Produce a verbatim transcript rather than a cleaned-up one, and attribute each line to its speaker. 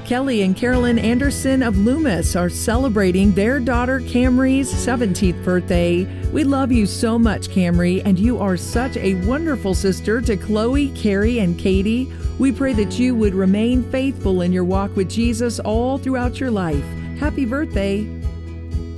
Speaker 1: Kelly and Carolyn Anderson of Loomis are celebrating their daughter Camry's seventeenth birthday. We love you so much, Camry, and you are such a wonderful sister to Chloe, Carrie, and Katie. We pray that you would remain faithful in your walk with Jesus all throughout your life. Happy birthday.